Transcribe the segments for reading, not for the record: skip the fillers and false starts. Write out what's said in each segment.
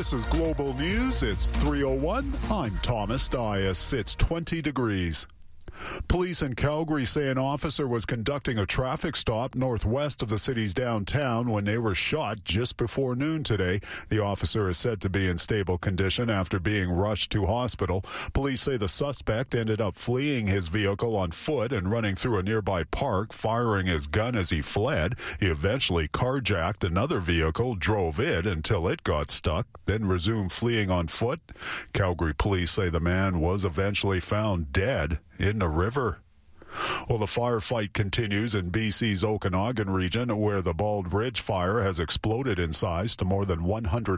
This is Global News. It's 3:01. I'm Thomas Dias. It's 20 degrees. Police in Calgary say an officer was conducting a traffic stop northwest of the city's downtown when they were shot just before noon today. The officer is said to be in stable condition after being rushed to hospital. Police say the suspect ended up fleeing his vehicle on foot and running through a nearby park, firing his gun as he fled. He eventually carjacked another vehicle, drove it until it got stuck, then resumed fleeing on foot. Calgary police say the man was eventually found dead in the river. Well, the firefight continues in BC's Okanagan region, where the Bald Ridge fire has exploded in size to more than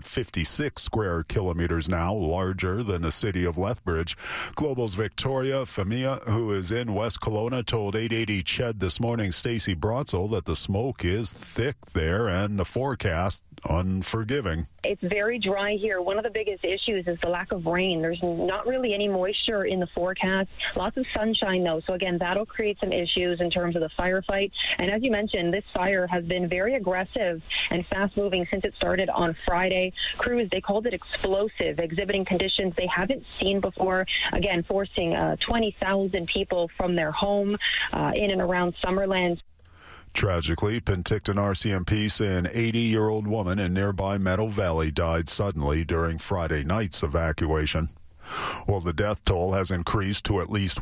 156 square kilometers now, larger than the city of Lethbridge. Global's Victoria Femia, who is in West Kelowna, told 880 CHED this morning, Stacey Brotzel, that the smoke is thick there and the forecast unforgiving. It's very dry here. One of the biggest issues is the lack of rain. There's not really any moisture in the forecast. Lots of sunshine, though. So, again, that'll create some issues in terms of the firefight. And as you mentioned, this fire has been very aggressive and fast-moving since it started on Friday. Crews, they called it explosive, exhibiting conditions they haven't seen before. Again, forcing 20,000 people from their home in and around Summerland. Tragically, Penticton RCMP say an 80-year-old woman in nearby Meadow Valley died suddenly during Friday night's evacuation. Well, the death toll has increased to at least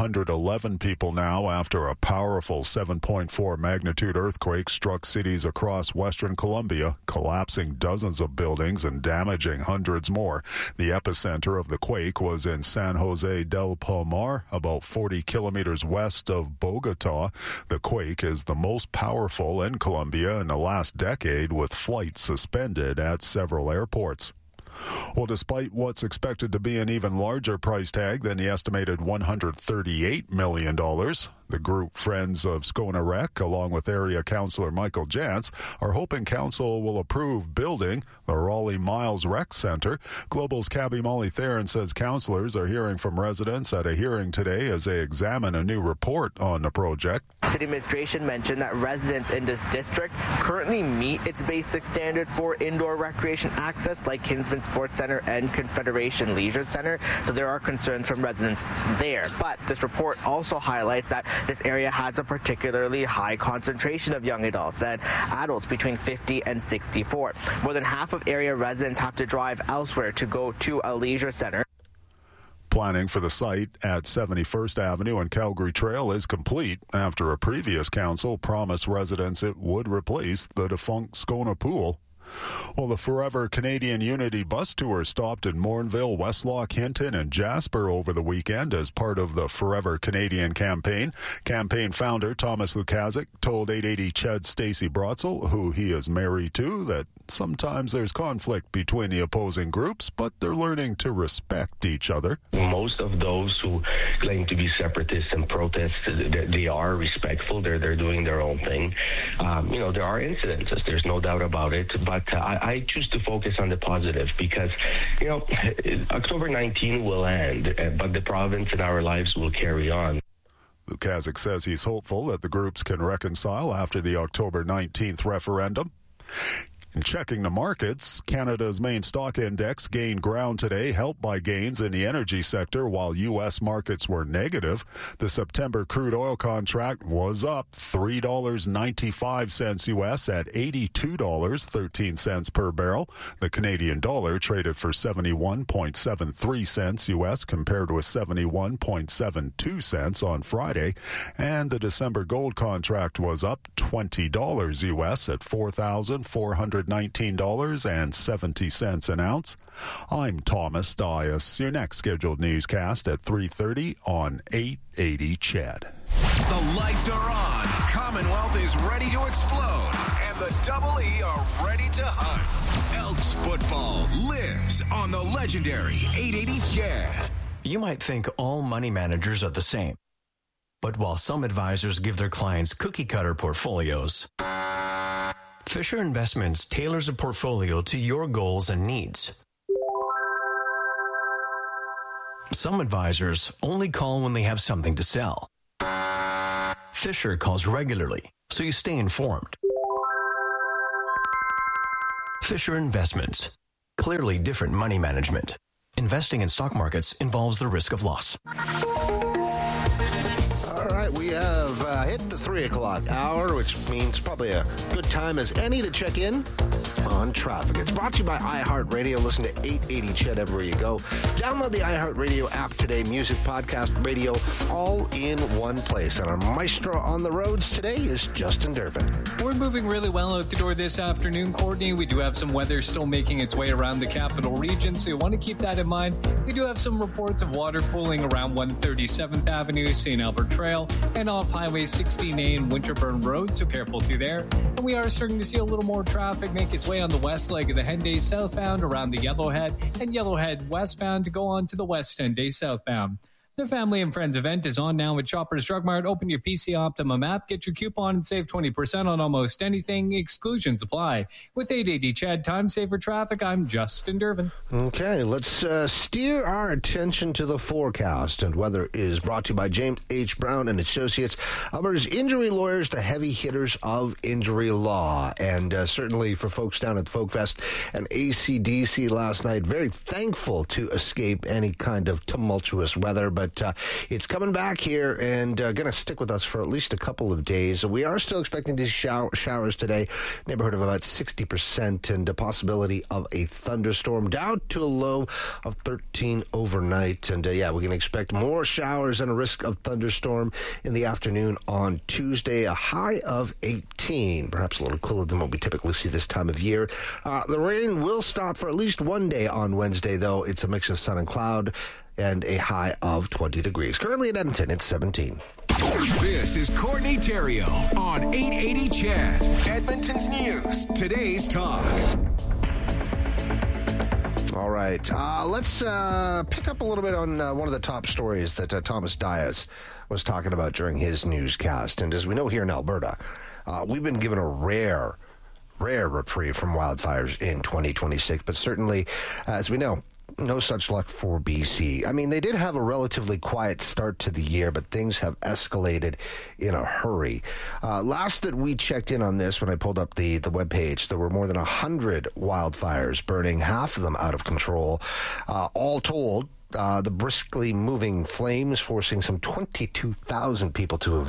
111 people now after a powerful 7.4 magnitude earthquake struck cities across western Colombia, collapsing dozens of buildings and damaging hundreds more. The epicenter of the quake was in San Jose del Palmar, about 40 kilometers west of Bogota. The quake is the most powerful in Colombia in the last decade, with flights suspended at several airports. Well, despite what's expected to be an even larger price tag than the estimated $138 million, the group Friends of Scona Rec, along with area councillor Michael Jantz, are hoping council will approve building the Raleigh Miles Rec Centre. Global's Cabby Molly Theron says councillors are hearing from residents at a hearing today as they examine a new report on the project. City administration mentioned that residents in this district currently meet its basic standard for indoor recreation access, like Kinsman Sports Centre and Confederation Leisure Centre, so there are concerns from residents there. But this report also highlights that this area has a particularly high concentration of young adults and adults between 50 and 64. More than half of area residents have to drive elsewhere to go to a leisure centre. Planning for the site at 71st Avenue and Calgary Trail is complete after a previous council promised residents it would replace the defunct Scona Pool. Well, the Forever Canadian Unity bus tour stopped in Morinville, Westlock, Hinton, and Jasper over the weekend as part of the Forever Canadian campaign. Campaign founder Thomas Lukazik told 880 CHED's Stacey Brotzel, who he is married to, that sometimes there's conflict between the opposing groups, but they're learning to respect each other. Most of those who claim to be separatists and protest, they are respectful. They're doing their own thing. There are incidences. There's no doubt about it. But I choose to focus on the positive because, October 19 will end, but the province and our lives will carry on. Lukazik says he's hopeful that the groups can reconcile after the October 19th referendum. In checking the markets, Canada's main stock index gained ground today, helped by gains in the energy sector, while U.S. markets were negative. The September crude oil contract was up $3.95 U.S. at $82.13 per barrel. The Canadian dollar traded for 71.73 cents U.S. compared with 71.72 cents on Friday. And the December gold contract was up $20 U.S. at $4,19.70 an ounce. I'm Thomas Dias. Your next scheduled newscast at 3:30 on 880 CHED. The lights are on. Commonwealth is ready to explode. And the Double E are ready to hunt. Elks football lives on the legendary 880 CHED. You might think all money managers are the same. But while some advisors give their clients cookie-cutter portfolios, Fisher Investments tailors a portfolio to your goals and needs. Some advisors only call when they have something to sell. Fisher calls regularly, so you stay informed. Fisher Investments. Clearly different money management. Investing in stock markets involves the risk of loss. All right, we have hit the 3 o'clock hour, which means probably a good time as any to check in on traffic. It's brought to you by iHeartRadio. Listen to 880 CHED everywhere you go. Download the iHeartRadio app today. Music, podcast, radio, all in one place. And our maestro on the roads today is Justin Durbin. We're moving really well out the door this afternoon, Courtney. We do have some weather still making its way around the capital region, so you want to keep that in mind. We do have some reports of water pooling around 137th Avenue, St. Albert Trail, and off Highway 16A and Winterburn Road, so careful through there. And we are starting to see a little more traffic make its way on the west leg of the Henday southbound around the Yellowhead, and Yellowhead westbound to go on to the west Henday southbound. The Family and Friends event is on now at Shoppers Drug Mart. Open your PC Optimum app, get your coupon, and save 20% on almost anything. Exclusions apply. With 880 CHED, time saver traffic, I'm Justin Durbin. Okay, let's steer our attention to the forecast. And weather is brought to you by James H. Brown and Associates, Alberta's injury lawyers, the heavy hitters of injury law. And certainly for folks down at Folkfest and AC/DC last night, very thankful to escape any kind of tumultuous weather. But it's coming back here and going to stick with us for at least a couple of days. We are still expecting these showers today, neighborhood of about 60%, and a possibility of a thunderstorm down to a low of 13 overnight. And yeah, we're going to expect more showers and a risk of thunderstorm in the afternoon on Tuesday, a high of 18, perhaps a little cooler than what we typically see this time of year. The rain will stop for at least one day on Wednesday, though. It's a mix of sun and cloud, and a high of 20 degrees. Currently in Edmonton, it's 17. This is Courtney Theriault on 880 CHED, Edmonton's News, today's talk. All right, let's pick up a little bit on one of the top stories that Thomas Dias was talking about during his newscast. And as we know here in Alberta, we've been given a rare reprieve from wildfires in 2026, but certainly, as we know, no such luck for BC. I mean, they did have a relatively quiet start to the year, but things have escalated in a hurry. Last that we checked in on this, when I pulled up the webpage, there were more than 100 wildfires burning, half of them out of control. All told, the briskly moving flames forcing some 22,000 people to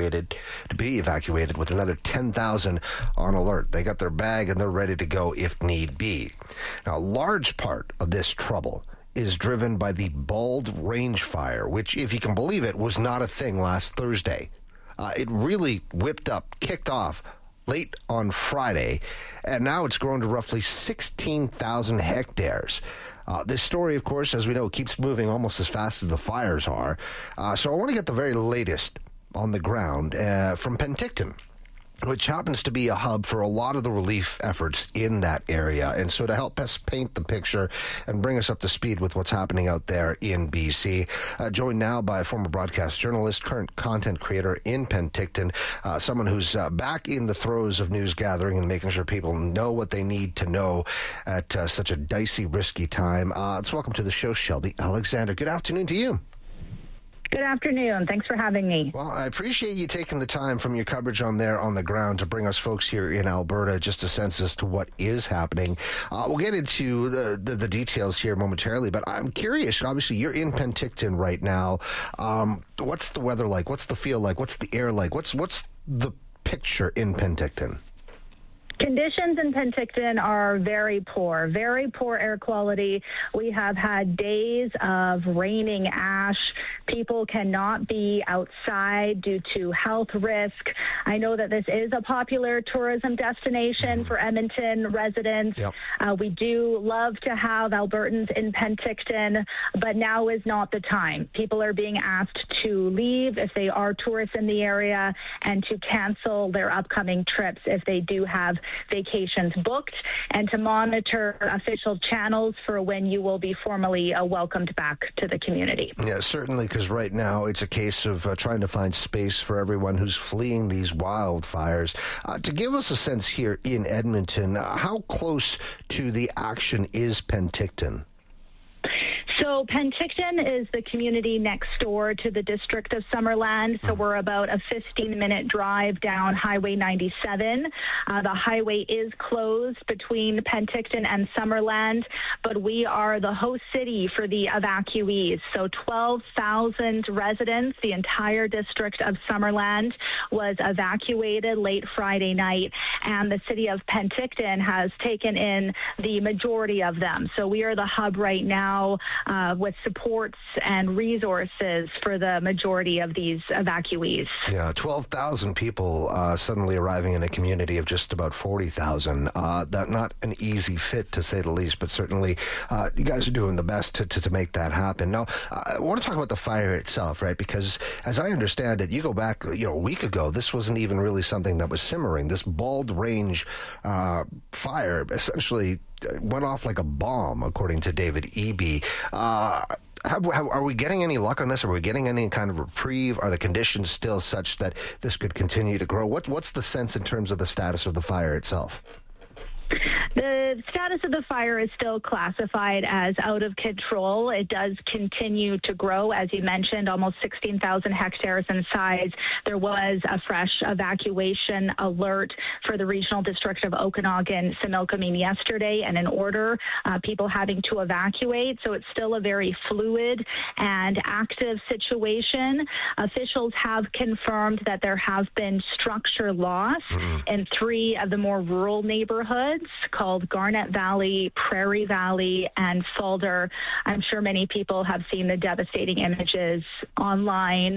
be evacuated, with another 10,000 on alert. They got their bag and they're ready to go if need be. Now, a large part of this trouble is driven by the Bald Range fire, which, if you can believe it, was not a thing last Thursday. It really kicked off late on Friday, and now it's grown to roughly 16,000 hectares. This story, of course, as we know, keeps moving almost as fast as the fires are. So I want to get the very latest on the ground from Penticton, which happens to be a hub for a lot of the relief efforts in that area. And so to help us paint the picture and bring us up to speed with what's happening out there in BC, joined now by a former broadcast journalist, current content creator in Penticton, someone who's back in the throes of news gathering and making sure people know what they need to know at such a dicey, risky time. Let's welcome to the show, Shelby Alexander. Good afternoon to you. Good afternoon. Thanks for having me. Well, I appreciate you taking the time from your coverage on the ground to bring us folks here in Alberta just a sense as to what is happening. We'll get into the details here momentarily, but I'm curious. Obviously, you're in Penticton right now. What's the weather like? What's the feel like? What's the air like? What's the picture in Penticton? Conditions in Penticton are very poor air quality. We have had days of raining ash. People cannot be outside due to health risk. I know that this is a popular tourism destination for Edmonton residents. Yep. We do love to have Albertans in Penticton, but now is not the time. People are being asked to leave if they are tourists in the area and to cancel their upcoming trips if they do have vacations booked, and to monitor official channels for when you will be formally welcomed back to the community. Yeah, certainly, because right now it's a case of trying to find space for everyone who's fleeing these wildfires. To give us a sense here in Edmonton, how close to the action is Penticton? So So Penticton is the community next door to the district of Summerland. So we're about a 15-minute drive down Highway 97. The highway is closed between Penticton and Summerland, but we are the host city for the evacuees. So 12,000 residents, the entire district of Summerland, was evacuated late Friday night, and the city of Penticton has taken in the majority of them. So we are the hub right now with supports and resources for the majority of these evacuees. Yeah, 12,000 people suddenly arriving in a community of just about 40,000. That not an easy fit, to say the least, but certainly you guys are doing the best to make that happen. Now, I want to talk about the fire itself, right? Because as I understand it, you go back, a week ago, this wasn't even really something that was simmering. This Bald Range fire essentially went off like a bomb, according to David Eby. Are we getting any luck on this? Are we getting any kind of reprieve? Are the conditions still such that this could continue to grow? What's the sense in terms of the status of the fire itself? The status of the fire is still classified as out of control. It does continue to grow. As you mentioned, almost 16,000 hectares in size. There was a fresh evacuation alert for the regional district of Okanagan, Similkameen yesterday, and an order, people having to evacuate. So it's still a very fluid and active situation. Officials have confirmed that there have been structure loss in 3 of the more rural neighborhoods called Garnet Valley, Prairie Valley, and Falder. I'm sure many people have seen the devastating images online.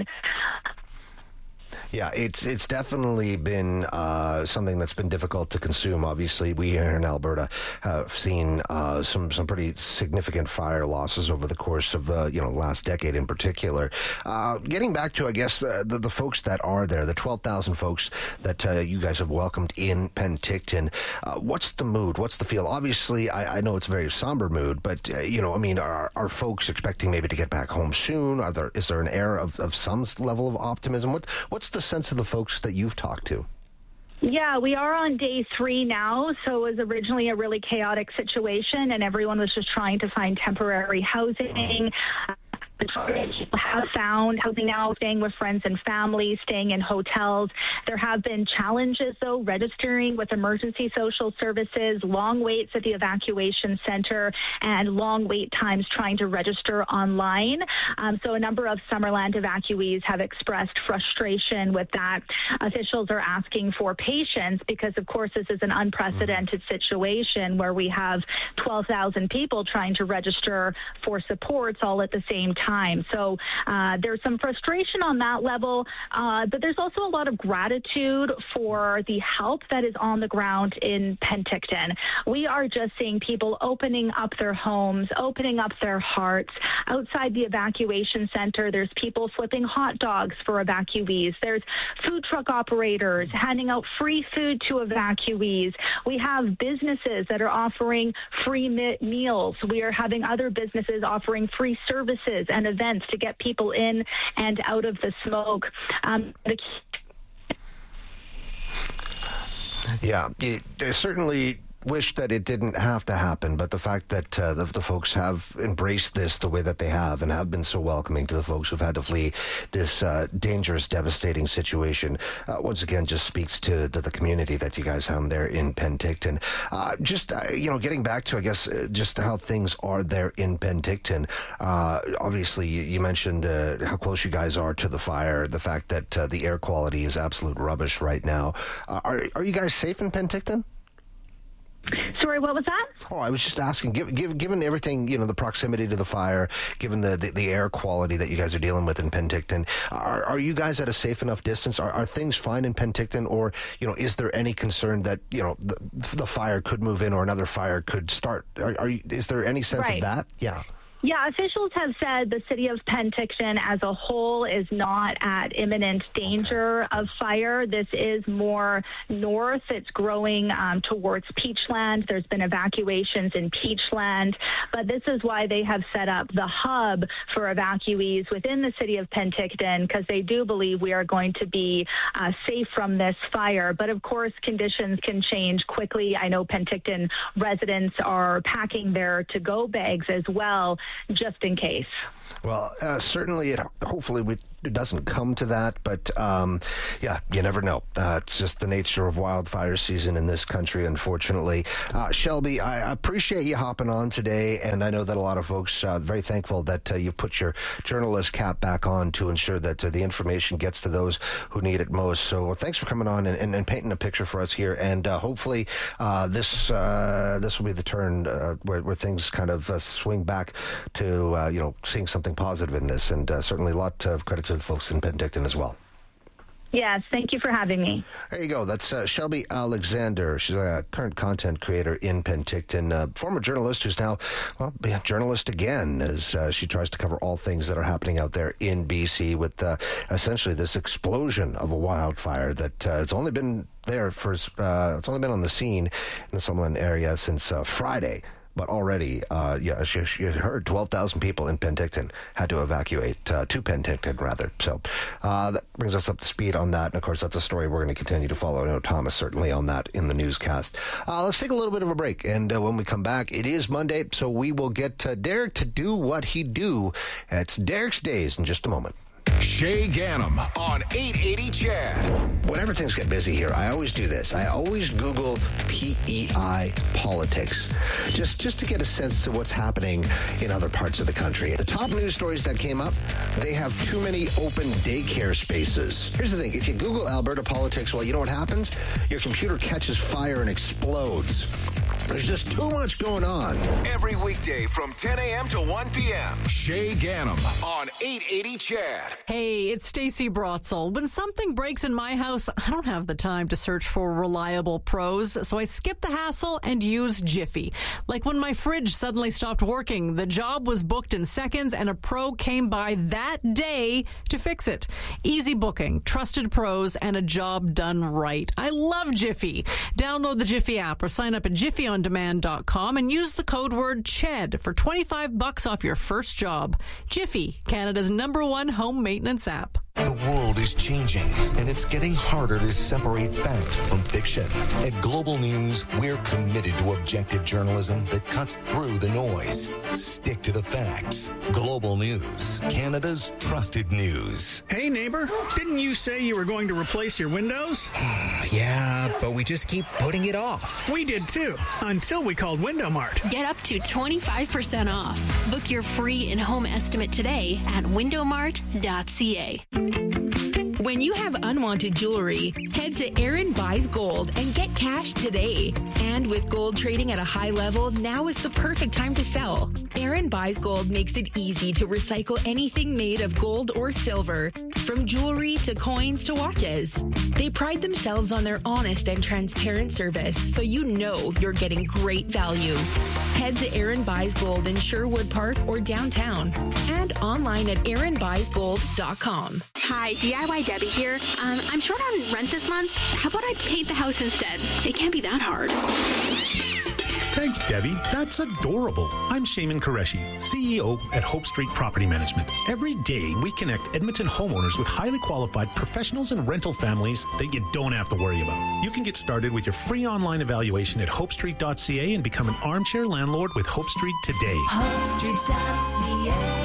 Yeah, it's definitely been something that's been difficult to consume. Obviously, we here in Alberta have seen some pretty significant fire losses over the course of last decade in particular. Getting back to, I guess, the folks that are there, the 12,000 folks that you guys have welcomed in Penticton. What's the mood? What's the feel? Obviously, I know it's a very somber mood, but are folks expecting maybe to get back home soon? Is there an air of some level of optimism? What's the sense of the folks that you've talked to? Yeah, we are on day 3 now, so it was originally a really chaotic situation, and everyone was just trying to find temporary housing. People have found housing now, staying with friends and family, staying in hotels. There have been challenges, though, registering with emergency social services, long waits at the evacuation center, and long wait times trying to register online. So a number of Summerland evacuees have expressed frustration with that. Officials are asking for patience because, of course, this is an unprecedented situation where we have 12,000 people trying to register for supports all at the same time. So there's some frustration on that level, but there's also a lot of gratitude for the help that is on the ground in Penticton. We are just seeing people opening up their homes, opening up their hearts. Outside the evacuation center, there's people flipping hot dogs for evacuees. There's food truck operators handing out free food to evacuees. We have businesses that are offering free meals. We are having other businesses offering free services and events to get people in and out of the smoke. Yeah, certainly wish that it didn't have to happen, but the fact that the folks have embraced this the way that they have and have been so welcoming to the folks who've had to flee this dangerous, devastating situation, once again, just speaks to the community that you guys have there in Penticton. Getting back to, I guess, just how things are there in Penticton. Obviously, you mentioned how close you guys are to the fire, the fact that the air quality is absolute rubbish right now. Are you guys safe in Penticton? Sorry, what was that? Oh, I was just asking, given everything, the proximity to the fire, given the air quality that you guys are dealing with in Penticton, are you guys at a safe enough distance? Are things fine in Penticton, or, is there any concern that, the fire could move in or another fire could start? Is there any sense of that? Yeah. Yeah, officials have said the city of Penticton as a whole is not at imminent danger of fire. This is more north. It's growing towards Peachland. There's been evacuations in Peachland, but this is why they have set up the hub for evacuees within the city of Penticton, because they do believe we are going to be safe from this fire. But of course, conditions can change quickly. I know Penticton residents are packing their to-go bags as well, just in case. Well, certainly, hopefully it doesn't come to that, but yeah, you never know. It's just the nature of wildfire season in this country, unfortunately. Shelby, I appreciate you hopping on today, and I know that a lot of folks are very thankful that you've put your journalist cap back on to ensure that the information gets to those who need it most. So thanks for coming on and painting a picture for us here, and hopefully this will be the turn where things kind of swing back to seeing something positive in this, and certainly a lot of credit to the folks in Penticton as well. Yes, thank you for having me. There you go. That's Shelby Alexander. She's a current content creator in Penticton, former journalist who's now, a journalist again, as she tries to cover all things that are happening out there in BC with essentially this explosion of a wildfire that it's only been there it's only been on the scene in the Summerlin area since Friday. But already, you heard 12,000 people in Penticton had to evacuate to Penticton, rather. So that brings us up to speed on that. And, of course, that's a story we're going to continue to follow. I know Thomas certainly on that in the newscast. Let's take a little bit of a break. And when we come back, it is Monday, so we will get Derek to do what he do. It's Derek's Days in just a moment. Shay Gannam on 880 CHED. Whenever things get busy here, I always do this. I always Google PEI politics, just to get a sense of what's happening in other parts of the country. The top news stories that came up, they have too many open daycare spaces. Here's the thing. If you Google Alberta politics, well, you know what happens? Your computer catches fire and explodes. There's just too much going on. Every weekday from 10 a.m. to 1 p.m. Shay Gannam on 880 CHED. Hey, it's Stacey Brotzel. When something breaks in my house, I don't have the time to search for reliable pros, so I skip the hassle and use Jiffy. Like when my fridge suddenly stopped working, the job was booked in seconds and a pro came by that day to fix it. Easy booking, trusted pros, and a job done right. I love Jiffy. Download the Jiffy app or sign up at jiffyondemand.com and use the code word CHED for $25 off your first job. Jiffy, Canada's #1 home maintenance app. The world is changing, and it's getting harder to separate fact from fiction. At Global News, we're committed to objective journalism that cuts through the noise. Stick to the facts. Global News, Canada's trusted news. Hey, neighbor, didn't you say you were going to replace your windows? Yeah, but we just keep putting it off. We did too, until we called Window Mart. Get up to 25% off. Book your free in-home estimate today at windowmart.ca. When you have unwanted jewelry, head to Aaron Buys Gold and get cash today. And with gold trading at a high level, now is the perfect time to sell. Aaron Buys Gold makes it easy to recycle anything made of gold or silver, from jewelry to coins to watches. They pride themselves on their honest and transparent service, so you know you're getting great value. Head to Aaron Buys Gold in Sherwood Park or downtown, and online at aaronbuysgold.com. Hi, DIY Debbie here. I'm short on rent this month. How about I paint the house instead? It can't be that hard. Thanks, Debbie. That's adorable. I'm Shaman Qureshi, CEO at Hope Street Property Management. Every day, we connect Edmonton homeowners with highly qualified professionals and rental families that you don't have to worry about. You can get started with your free online evaluation at hopestreet.ca and become an armchair landlord with Hope Street today. HopeStreet.ca.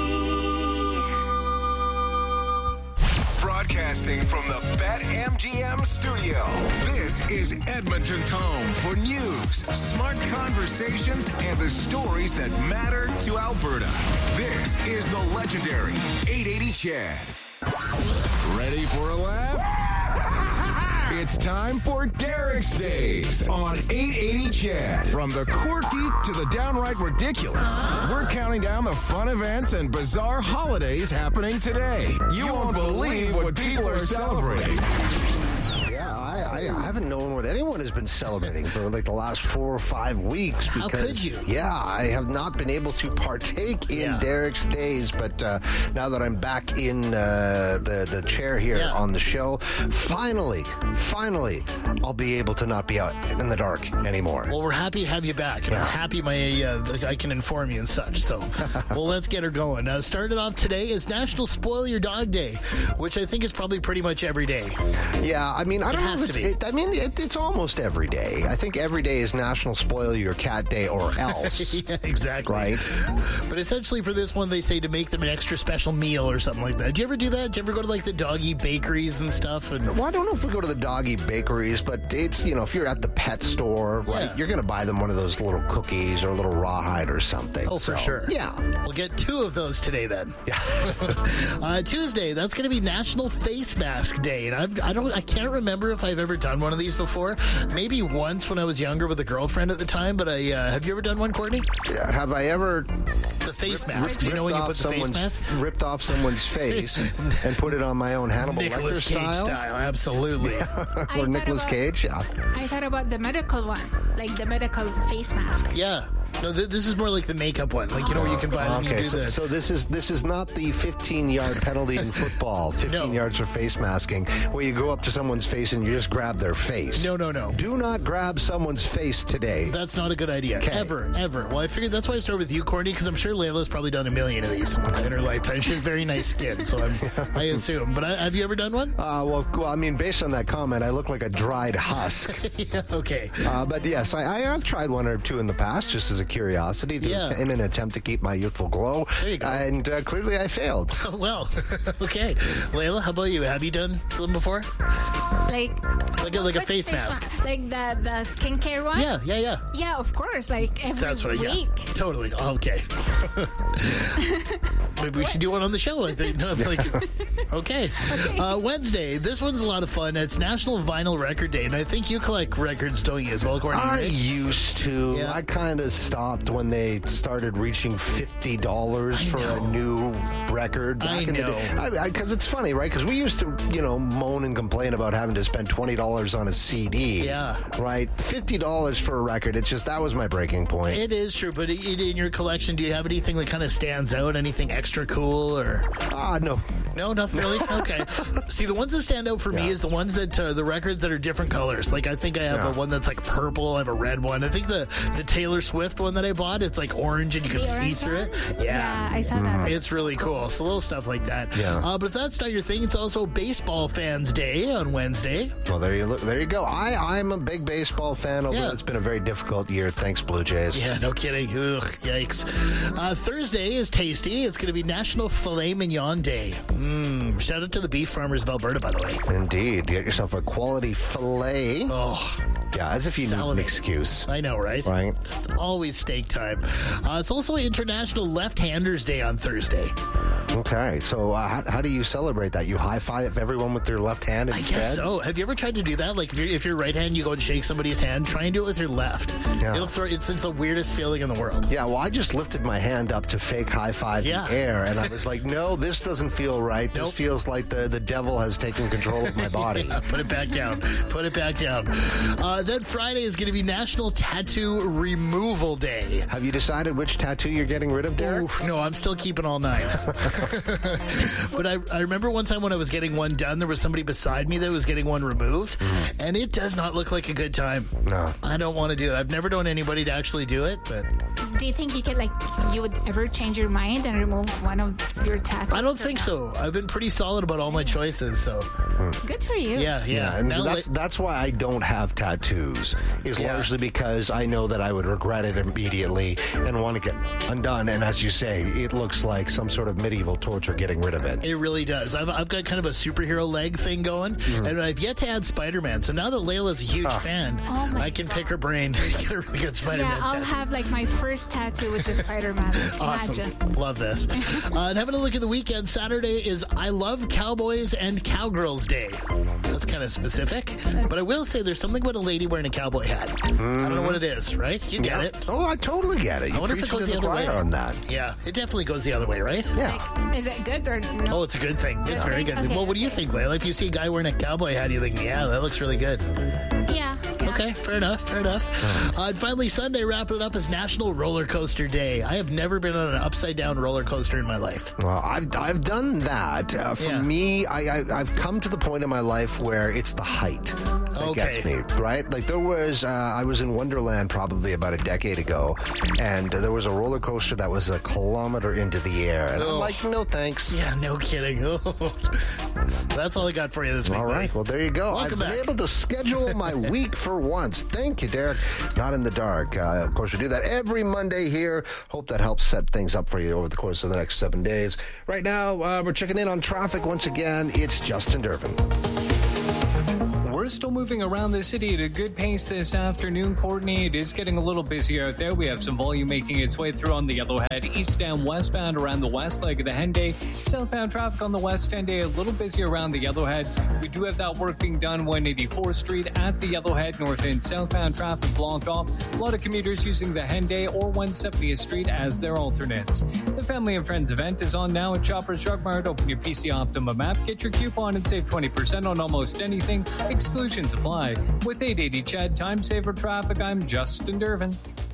Broadcasting from the BetMGM studio, this is Edmonton's home for news, smart conversations, and the stories that matter to Alberta. This is the legendary 880 CHED. Ready for a laugh? It's time for Derek's Days on 880 CHED. From the quirky to the downright ridiculous, we're counting down the fun events and bizarre holidays happening today. You won't believe what people are celebrating. I haven't known what anyone has been celebrating for like the last 4 or 5 weeks. Because, how could you? Yeah, I have not been able to partake in Derek's Days, but now that I'm back in the chair here on the show, finally, I'll be able to not be out in the dark anymore. Well, we're happy to have you back, and I'm happy I can inform you and such. So, well, let's get her going. Started off today is National Spoil Your Dog Day, which I think is probably pretty much every day. Yeah, I mean, I don't know if it's... it's almost every day. I think every day is National Spoil Your Cat Day or else. Yeah, exactly. Right? But essentially for this one, they say to make them an extra special meal or something like that. Do you ever do that? Do you ever go to like the doggy bakeries and stuff? Well, I don't know if we go to the doggy bakeries, but it's, if you're at the pet store, right, you're going to buy them one of those little cookies or a little rawhide or something. Oh, for sure. Yeah. We'll get 2 of those today then. Yeah. Tuesday, that's going to be National Face Mask Day. And I can't remember if I've ever done one of these before. Maybe once when I was younger with a girlfriend at the time, but have you ever done one, Courtney? Yeah, have I ever... The face masks. You know when you put the face mask? Ripped off someone's face and put it on my own Hannibal Nicolas Lecter Cage style. Absolutely. Yeah. Or Nicolas Cage, yeah. I thought about the medical one, like the medical face mask. Yeah. No, this is more like the makeup one. Like, where you can buy them. Okay, so this is not the 15-yard penalty in football, 15 yards for face masking, where you go up to someone's face and you just grab their face. No. Do not grab someone's face today. That's not a good idea. Okay. Ever. Well, I figured that's why I started with you, Courtney, because I'm sure Layla's probably done a million of these in her lifetime. She has very nice skin, so I assume. But have you ever done one? Well, I mean, based on that comment, I look like a dried husk. Yeah, okay. But yes, I've tried one or two in the past, just as a curiosity, in an attempt to keep my youthful glow. There you go. And clearly I failed. Well, okay. Layla, how about you? Have you done one before? Like a face mask. Like the skincare one? Yeah. Yeah, of course. Like every week. Yeah, totally. Okay. Maybe we should do one on the show, I think. Okay. Wednesday. This one's a lot of fun. It's National Vinyl Record Day, and I think you collect records, don't you, as well, Courtney? I used to. Yeah. I kind of stopped when they started reaching $50 for a new record back in the day. Because it's funny, right? Because we used to, moan and complain about having to spend $20 on a CD. Yeah. Right? $50 for a record. It's just, that was my breaking point. It is true, but in your collection, do you have anything that kind of stands out? Anything extra cool, or? No. No, nothing really? Okay. See, the ones that stand out for me is the ones that, the records that are different colors. Like, I think I have one that's like purple. I have a red one. I think the Taylor Swift one that I bought, it's like orange and you can see through it. Yeah, I saw that. It's really cool. So little stuff like that. Yeah. But if that's not your thing, it's also Baseball Fans Day on Wednesday. Well, there you go. I'm a big baseball fan, although it's been a very difficult year. Thanks, Blue Jays. Yeah, no kidding. Ugh, yikes. Thursday is tasty. It's going to be National Filet Mignon Day. Shout out to the beef farmers of Alberta, by the way. Indeed. Get yourself a quality filet. Oh, yeah, as if you need an excuse. I know, right? Right. It's always steak time. It's also International Left-Handers Day on Thursday. Okay, so how do you celebrate that? You high-five everyone with their left hand instead? I guess so. Have you ever tried to do that? Like, if you're right hand, you go and shake somebody's hand. Try and do it with your left. Yeah. It's the weirdest feeling in the world. Yeah, well, I just lifted my hand up to fake high-five the air, and I was like, no, this doesn't feel right. This feels like the devil has taken control of my body. Yeah, put it back down. Put it back down. Then Friday is going to be National Tattoo Removal Day. Have you decided which tattoo you're getting rid of, Derek? Oof, no, I'm still keeping all 9. But I remember one time when I was getting one done, there was somebody beside me that was getting one removed, and it does not look like a good time. No. I don't want to do it. I've never known anybody to actually do it, but... Do you think you would ever change your mind and remove one of your tattoos? I don't think so. I've been pretty solid about all my choices, so... Good for you. Yeah. And that's why I don't have tattoos, is largely because I know that I would regret it immediately and want to get undone. And as you say, it looks like some sort of medieval torture getting rid of it. It really does. I've got kind of a superhero leg thing going, and I've yet to add Spider-Man. So now that Layla's a huge fan, I can pick her brain. Get a really good Spider-Man tattoo. I'll have my first tattoo, which is Spider-Man. Awesome. Imagine. Love this. And having a look at the weekend, Saturday is I Love Cowboys and Cowgirls Day. That's kind of specific, but I will say there's something about a lady wearing a cowboy hat. I don't know what it is, right? You get it. Oh, I totally get it. I wonder if it goes the other way on that. Yeah, it definitely goes the other way, right? Yeah. Is it good or no? Oh, it's a good thing. It's very good. Okay. Well, what do you think, Layla? If you see a guy wearing a cowboy hat, you think, yeah, that looks really good. Yeah. Okay, fair enough. And finally, Sunday, wrapping it up, is National Roller Coaster Day. I have never been on an upside-down roller coaster in my life. Well, I've done that. For me, I've come to the point in my life where it's the height that gets me, right? Like there was, I was in Wonderland probably about a decade ago, and there was a roller coaster that was a kilometer into the air. And I'm like, no thanks. Yeah, no kidding. That's all I got for you this week. All right, well, there you go. Welcome I've been able to schedule my week for once. Thank you, Derek. Not in the dark. Of course, we do that every Monday here. Hope that helps set things up for you over the course of the next 7 days. Right now, we're checking in on traffic once again. It's Justin Durbin. We're still moving around the city at a good pace this afternoon, Courtney. It is getting a little busy out there. We have some volume making its way through on the Yellowhead, eastbound, westbound around the west leg of the Henday. Southbound traffic on the west Henday, a little busy around the Yellowhead. We do have that work being done 184th Street at the Yellowhead, north and southbound traffic blocked off. A lot of commuters using the Henday or 170th Street as their alternates. The Family and Friends event is on now at Shoppers Drug Mart. Open your PC Optimum app, get your coupon and save 20% on almost anything. Exclusions apply. With 880 Chad Time Saver Traffic, I'm Justin Durbin.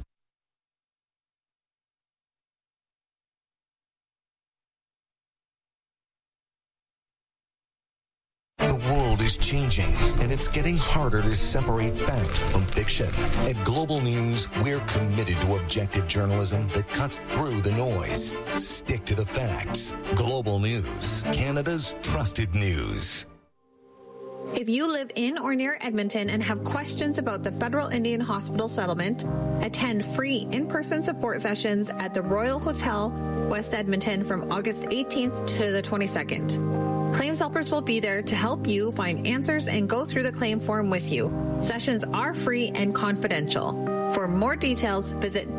The world is changing, and it's getting harder to separate fact from fiction. At Global News, we're committed to objective journalism that cuts through the noise. Stick to the facts. Global News, Canada's trusted news. If you live in or near Edmonton and have questions about the Federal Indian Hospital settlement, attend free in-person support sessions at the Royal Hotel, West Edmonton from August 18th to the 22nd. Claims helpers will be there to help you find answers and go through the claim form with you. Sessions are free and confidential. For more details, visit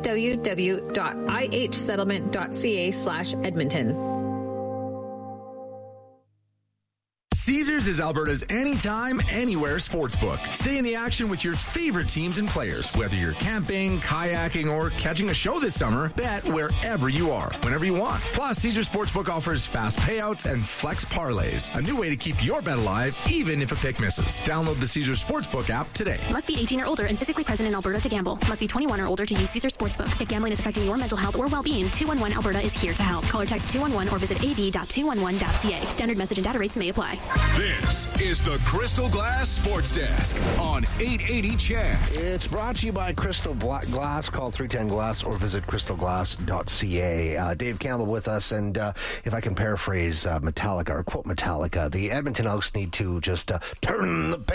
www.ihsettlement.ca/Edmonton. Caesars is Alberta's anytime, anywhere sportsbook. Stay in the action with your favorite teams and players. Whether you're camping, kayaking, or catching a show this summer, bet wherever you are, whenever you want. Plus, Caesars Sportsbook offers fast payouts and flex parlays, a new way to keep your bet alive, even if a pick misses. Download the Caesars Sportsbook app today. Must be 18 or older and physically present in Alberta to gamble. Must be 21 or older to use Caesars Sportsbook. If gambling is affecting your mental health or well-being, 211 Alberta is here to help. Call or text 211 or visit ab.211.ca. Standard message and data rates may apply. This is the Crystal Glass Sports Desk on 880 Chad. It's brought to you by Crystal Glass. Call 310-GLASS or visit crystalglass.ca. Dave Campbell with us, and if I can paraphrase Metallica, or quote Metallica, the Edmonton Elks need to just turn the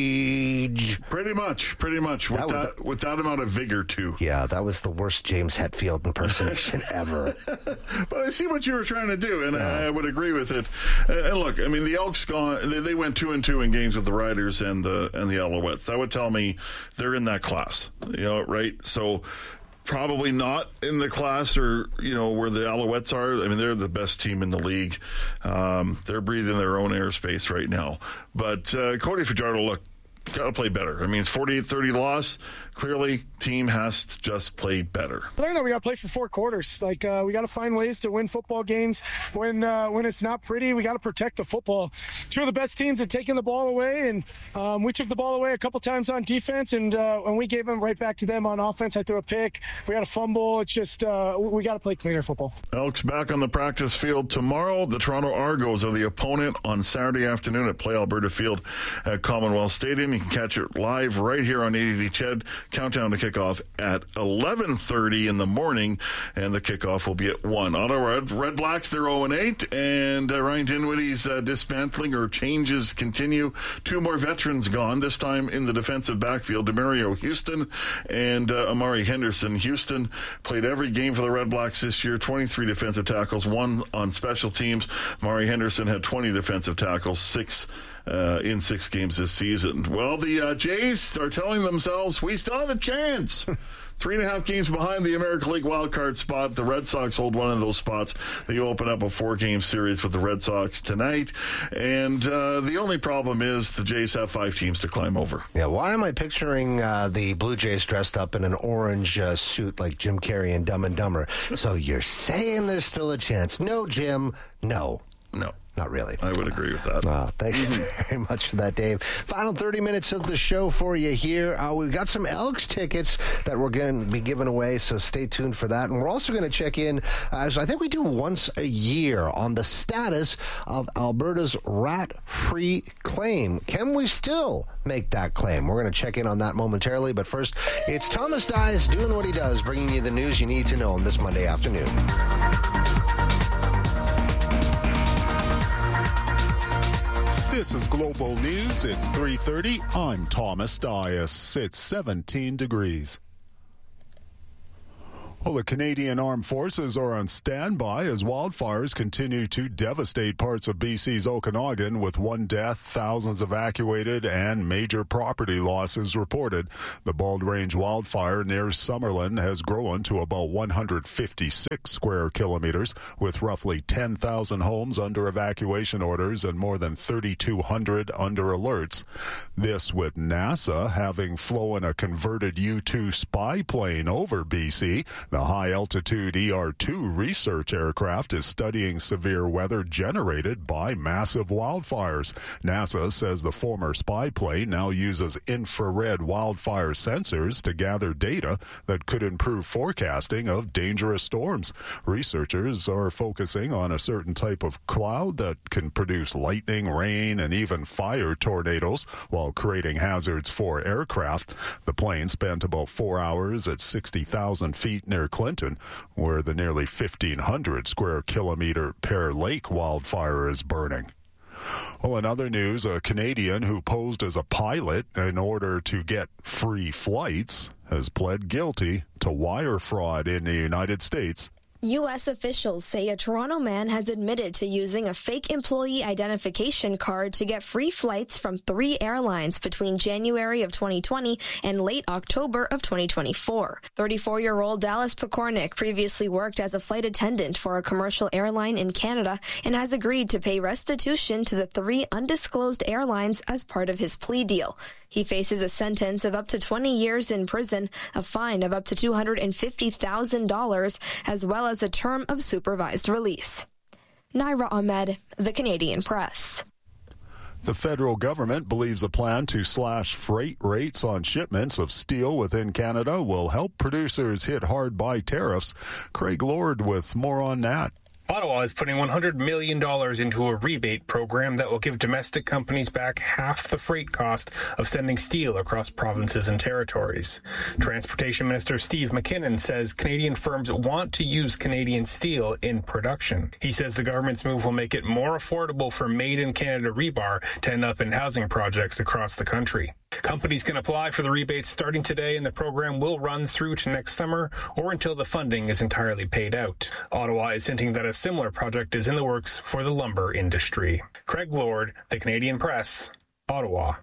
page. Pretty much. With that amount of vigor, too. Yeah, that was the worst James Hetfield impersonation ever. But I see what you were trying to do, and I would agree with it. And look, I mean, the Elks they went 2-2 in games with the Riders and the Alouettes. That would tell me they're in that class, right? So probably not in the class or, where the Alouettes are. I mean, they're the best team in the league. They're breathing their own airspace right now. But Cody Fajardo, look, got to play better. I mean, it's 48-30 loss. Clearly, team has to just play better. I think that we got to play for 4 quarters. We got to find ways to win football games when it's not pretty. We got to protect the football. 2 of the best teams had taken the ball away, and we took the ball away a couple times on defense, and we gave them right back to them on offense. I threw a pick. We had a fumble. It's just we got to play cleaner football. Elks back on the practice field tomorrow. The Toronto Argos are the opponent on Saturday afternoon at Play Alberta Field at Commonwealth Stadium. You can catch it live right here on 880 Ched. Countdown to kickoff at 11:30 in the morning, and the kickoff will be at 1. Ottawa Red Blacks, they're 0-8, and Ryan Dinwiddie's dismantling or changes continue. 2 more veterans gone, this time in the defensive backfield, Demario Houston and Amari Henderson. Houston played every game for the Red Blacks this year, 23 defensive tackles, 1 on special teams. Amari Henderson had 20 defensive tackles, 6 in 6 games this season. Well, the Jays are telling themselves, we still have a chance. 3.5 games behind the American League wildcard spot. The Red Sox hold one of those spots. They open up a 4-game series with the Red Sox tonight. And the only problem is the Jays have 5 teams to climb over. Yeah, why am I picturing the Blue Jays dressed up in an orange suit like Jim Carrey in Dumb and Dumber? So you're saying there's still a chance? No, Jim, no. Not really. I would agree with that. Thanks very much for that, Dave. Final 30 minutes of the show for you here. We've got some Elks tickets that we're going to be giving away, so stay tuned for that. And we're also going to check in, as I think we do once a year, on the status of Alberta's rat-free claim. Can we still make that claim? We're going to check in on that momentarily, but first, it's Thomas Dias doing what he does, bringing you the news you need to know on this Monday afternoon. This is Global News. It's 3:30. I'm Thomas Dias. It's 17 degrees. Well, the Canadian Armed Forces are on standby as wildfires continue to devastate parts of BC's Okanagan, with one death, thousands evacuated, and major property losses reported. The Bald Range wildfire near Summerlin has grown to about 156 square kilometers, with roughly 10,000 homes under evacuation orders and more than 3,200 under alerts. This with NASA having flown a converted U-2 spy plane over BC. The high-altitude ER-2 research aircraft is studying severe weather generated by massive wildfires. NASA says the former spy plane now uses infrared wildfire sensors to gather data that could improve forecasting of dangerous storms. Researchers are focusing on a certain type of cloud that can produce lightning, rain, and even fire tornadoes while creating hazards for aircraft. The plane spent about 4 hours at 60,000 feet near Clinton, where the nearly 1,500 square kilometer Pear Lake wildfire is burning. Well, in other news, a Canadian who posed as a pilot in order to get free flights has pled guilty to wire fraud in the United States. U.S. officials say a Toronto man has admitted to using a fake employee identification card to get free flights from 3 airlines between January of 2020 and late October of 2024. 34-year-old Dallas Pekornik previously worked as a flight attendant for a commercial airline in Canada and has agreed to pay restitution to the 3 undisclosed airlines as part of his plea deal. He faces a sentence of up to 20 years in prison, a fine of up to $250,000, as well as a term of supervised release. Naira Ahmed, The Canadian Press. The federal government believes a plan to slash freight rates on shipments of steel within Canada will help producers hit hard by tariffs. Craig Lord with more on that. Ottawa is putting $100 million into a rebate program that will give domestic companies back half the freight cost of sending steel across provinces and territories. Transportation Minister Steve McKinnon says Canadian firms want to use Canadian steel in production. He says the government's move will make it more affordable for made-in-Canada rebar to end up in housing projects across the country. Companies can apply for the rebates starting today, and the program will run through to next summer or until the funding is entirely paid out. Ottawa is hinting that a similar project is in the works for the lumber industry. Craig Lord, The Canadian Press, Ottawa.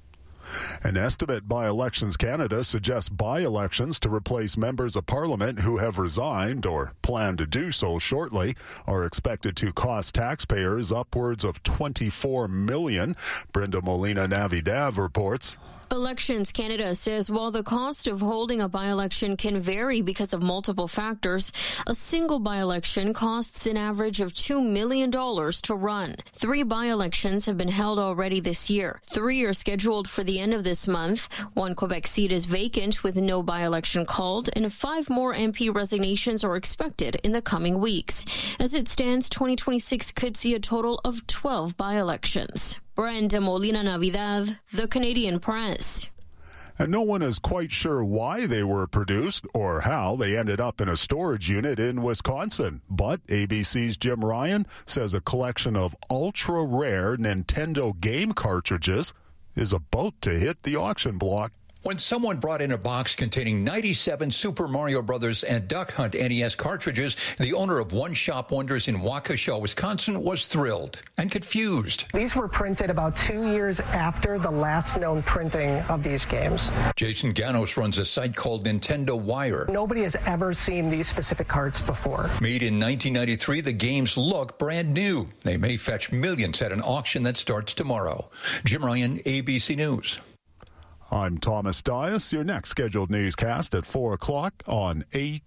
An estimate by Elections Canada suggests by-elections to replace members of Parliament who have resigned or plan to do so shortly are expected to cost taxpayers upwards of $24 million. Brenda Molina-Navidad reports. Elections Canada says while the cost of holding a by-election can vary because of multiple factors, a single by-election costs an average of $2 million to run. 3 by-elections have been held already this year. 3 are scheduled for the end of this month. 1 Quebec seat is vacant with no by-election called, and 5 more MP resignations are expected in the coming weeks. As it stands, 2026 could see a total of 12 by-elections. Brenda Molina-Navidad, The Canadian Press. And no one is quite sure why they were produced or how they ended up in a storage unit in Wisconsin. But ABC's Jim Ryan says a collection of ultra-rare Nintendo game cartridges is about to hit the auction block. When someone brought in a box containing 97 Super Mario Brothers and Duck Hunt NES cartridges, the owner of One Shop Wonders in Waukesha, Wisconsin, was thrilled and confused. These were printed about 2 years after the last known printing of these games. Jason Ganos runs a site called Nintendo Wire. Nobody has ever seen these specific carts before. Made in 1993, the games look brand new. They may fetch millions at an auction that starts tomorrow. Jim Ryan, ABC News. I'm Thomas Dias. Your next scheduled newscast at 4 o'clock on 8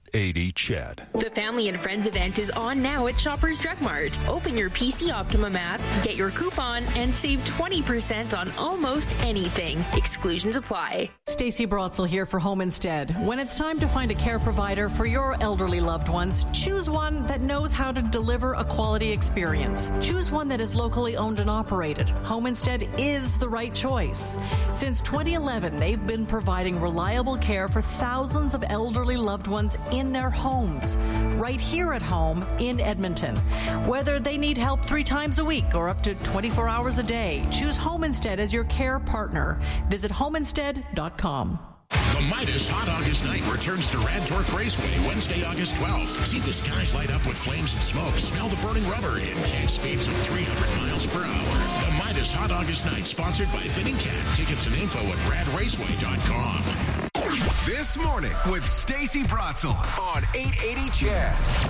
880 CHED. The Family and Friends event is on now at Shoppers Drug Mart. Open your PC Optimum app, get your coupon, and save 20% on almost anything. Exclusions apply. Stacey Brotzel here for Home Instead. When it's time to find a care provider for your elderly loved ones, choose one that knows how to deliver a quality experience. Choose one that is locally owned and operated. Home Instead is the right choice. Since 2011, they've been providing reliable care for thousands of elderly loved ones in their homes, right here at home in Edmonton. Whether they need help 3 times a week or up to 24 hours a day, choose Home Instead as your care partner. Visit homeinstead.com. The Midas Hot August Night returns to Radtorp Raceway Wednesday, August 12th. See the skies light up with flames and smoke, smell the burning rubber, and catch speeds of 300 miles per hour. The Midas Hot August Night, sponsored by Fitting Cat. Tickets and info at radraceway.com. This morning with Stacey Brotzel on 880 CHED.